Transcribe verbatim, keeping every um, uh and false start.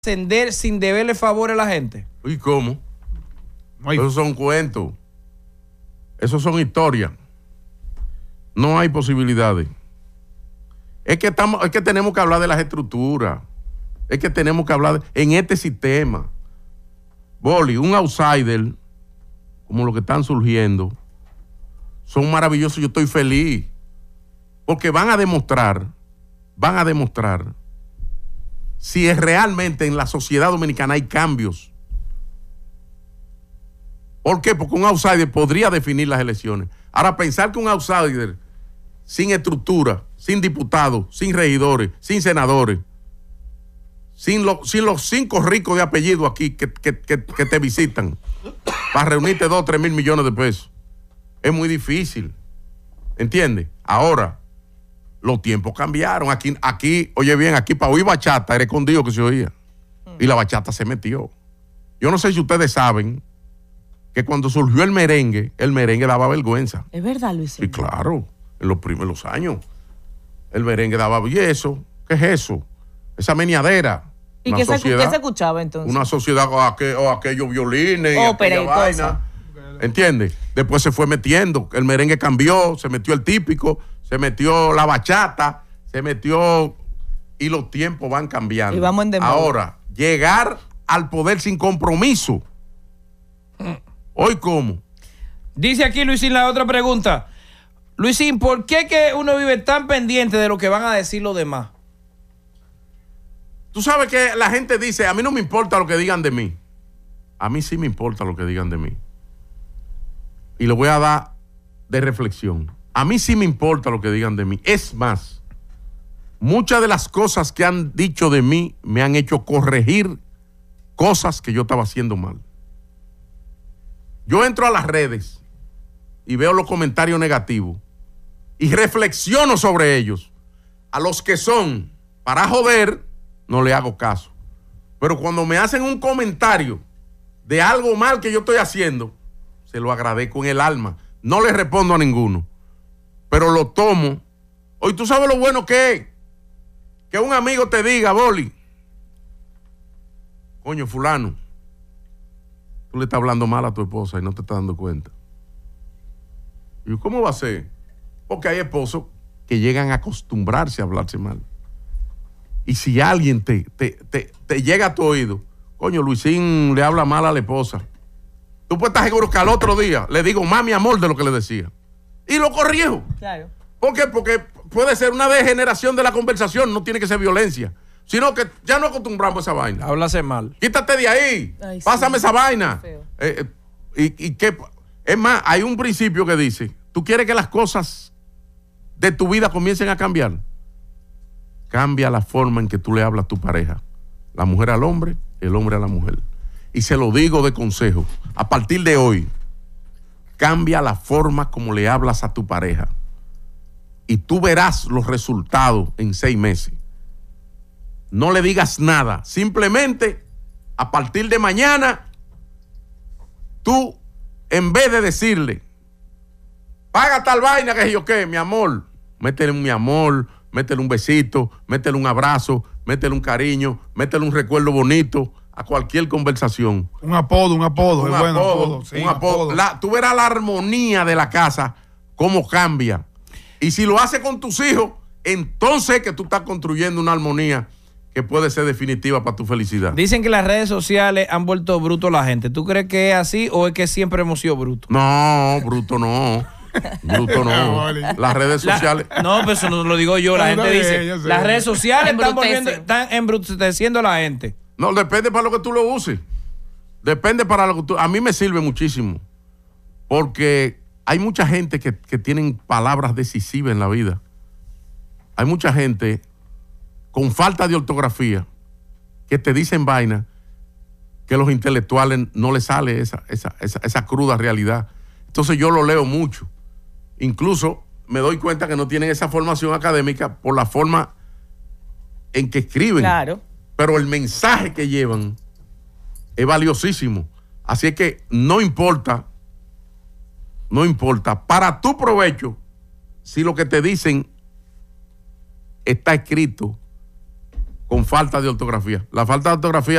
ascender sin deberle favor a la gente? ¿Y cómo? Ay. Esos son cuentos. Esos son historias. No hay posibilidades. Es que, estamos, es que tenemos que hablar de las estructuras. Es que tenemos que hablar de, en este sistema. Boli, un outsider, como los que están surgiendo, son maravillosos. Yo estoy feliz. Porque van a demostrar, van a demostrar si es realmente en la sociedad dominicana hay cambios. ¿Por qué? Porque un outsider podría definir las elecciones. Ahora, pensar que un outsider sin estructura, sin diputados, sin regidores, sin senadores, sin, lo, sin los cinco ricos de apellido aquí que, que, que, que te visitan para reunirte dos o tres mil millones de pesos, es muy difícil. ¿Entiendes? Ahora, los tiempos cambiaron. Aquí, aquí, oye bien, aquí para oír bachata era escondido que se oía. Y la bachata se metió. Yo no sé si ustedes saben que cuando surgió el merengue, el merengue daba vergüenza. ¿Es verdad, Luis? Sí, claro. En los primeros años. El merengue daba, ¿y eso? ¿Qué es eso? Esa meneadera. ¿Y qué, sociedad, se, qué se escuchaba entonces? Una sociedad o, aquel, o aquellos violines y aquella vaina. ¿Entiendes? Después se fue metiendo. El merengue cambió, se metió el típico, se metió la bachata, se metió y los tiempos van cambiando. Y vamos en demanda. Ahora, llegar al poder sin compromiso. ¿Hoy cómo? Dice aquí Luisín la otra pregunta. Luisín, ¿por qué que uno vive tan pendiente de lo que van a decir los demás? Tú sabes que la gente dice, a mí no me importa lo que digan de mí. A mí sí me importa lo que digan de mí. Y lo voy a dar de reflexión. A mí sí me importa lo que digan de mí. Es más, muchas de las cosas que han dicho de mí me han hecho corregir cosas que yo estaba haciendo mal. Yo entro a las redes y veo los comentarios negativos y reflexiono sobre ellos. A los que son para joder, no le hago caso. Pero cuando me hacen un comentario de algo mal que yo estoy haciendo, se lo agradezco en el alma. No le respondo a ninguno, pero lo tomo. Hoy tú sabes lo bueno que es que un amigo te diga, Boli, coño, fulano, tú le estás hablando mal a tu esposa y no te estás dando cuenta. ¿Y cómo va a ser? Porque hay esposos que llegan a acostumbrarse a hablarse mal. Y si alguien te, te, te, te llega a tu oído, coño, Luisín le habla mal a la esposa, tú puedes estar seguro que al otro día le digo más mi amor de lo que le decía. Y lo corrijo. Claro. ¿Por qué? Porque puede ser una degeneración de la conversación, no tiene que ser violencia, sino que ya no acostumbramos a esa vaina. Háblase mal. Quítate de ahí. Ay, pásame sí, esa vaina. Eh, eh, y, y que, es más, hay un principio que dice, ¿tú quieres que las cosas de tu vida comiencen a cambiar? Cambia la forma en que tú le hablas a tu pareja. La mujer al hombre, el hombre a la mujer. Y se lo digo de consejo. A partir de hoy, cambia la forma como le hablas a tu pareja. Y tú verás los resultados en seis meses. No le digas nada. Simplemente, a partir de mañana, tú, en vez de decirle, paga tal vaina que yo qué, mi amor, métele un mi amor, métele un besito, métele un abrazo, métele un cariño, métele un recuerdo bonito a cualquier conversación. Un apodo, un apodo, un es bueno apodo, apodo, sí, un apodo. apodo. La, tú verás la armonía de la casa, cómo cambia. Y si lo haces con tus hijos, entonces que tú estás construyendo una armonía que puede ser definitiva para tu felicidad. Dicen que las redes sociales han vuelto bruto a la gente. ¿Tú crees que es así o es que siempre hemos sido brutos? No, bruto no. Bruto no. Las redes sociales. La, no, pero eso no lo digo yo. La gente dice, yo sé. Las redes sociales están, volviendo, están embruteciendo a la gente. No, depende para lo que tú lo uses. Depende para lo que tú... A mí me sirve muchísimo. Porque hay mucha gente que, que tienen palabras decisivas en la vida. Hay mucha gente con falta de ortografía que te dicen vaina que a los intelectuales no les sale esa, esa, esa, esa cruda realidad. Entonces yo lo leo mucho. Incluso me doy cuenta que no tienen esa formación académica por la forma en que escriben. Claro. Pero el mensaje que llevan es valiosísimo. Así es que no importa, no importa, para tu provecho, si lo que te dicen está escrito con falta de ortografía. La falta de ortografía